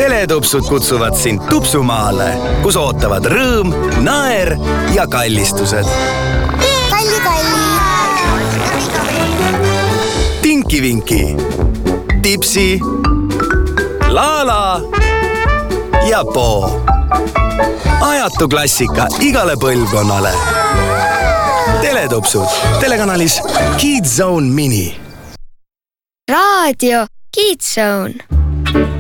teletupsud kutsuvad sind tupsumaale, kus ootavad rõõm, naer ja kallistused. Kalli. Tinki-Vinki, Tipsi, Lala ja Po. Ajatu klassika igale põlvkonnale. Teletupsud telekanalis Kids Zone Mini. Raadio Kids Zone.